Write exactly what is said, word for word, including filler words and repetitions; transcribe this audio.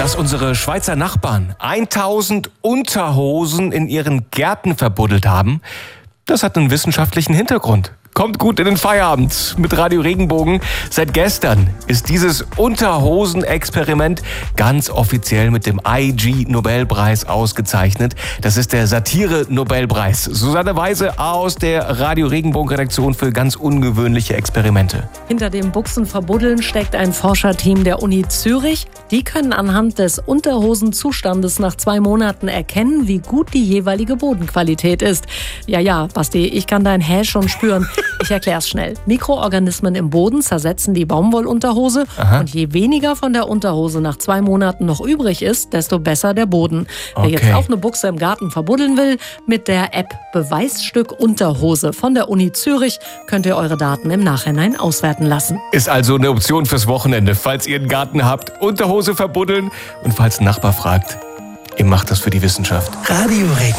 Dass unsere Schweizer Nachbarn tausend Unterhosen in ihren Gärten verbuddelt haben, das hat einen wissenschaftlichen Hintergrund. Kommt gut in den Feierabend mit Radio Regenbogen. Seit gestern ist dieses Unterhosen-Experiment ganz offiziell mit dem I G-Nobelpreis ausgezeichnet. Das ist der Satire-Nobelpreis. Susanne Weise aus der Radio Regenbogen-Redaktion für ganz ungewöhnliche Experimente. Hinter dem Buchsenverbuddeln steckt ein Forscherteam der Uni Zürich. Die können anhand des Unterhosenzustandes nach zwei Monaten erkennen, wie gut die jeweilige Bodenqualität ist. Ja, ja, Basti, ich kann dein Hä schon spüren. Ich erklär's schnell. Mikroorganismen im Boden zersetzen die Baumwollunterhose. Aha. Und je weniger von der Unterhose nach zwei Monaten noch übrig ist, desto besser der Boden. Okay. Wer jetzt auch eine Buchse im Garten verbuddeln will, mit der App Beweisstück Unterhose von der Uni Zürich könnt ihr eure Daten im Nachhinein auswerten lassen. Ist also eine Option fürs Wochenende, falls ihr einen Garten habt. Unterhose verbuddeln und falls ein Nachbar fragt, ihr macht das für die Wissenschaft. Radio Regen.